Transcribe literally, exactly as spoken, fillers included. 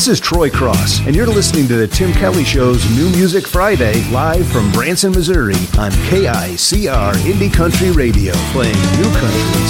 This is Troy Cross, and you're listening to the Tim Kelly Show's New Music Friday, live from Branson, Missouri, on K I C R Indie Country Radio, playing new countries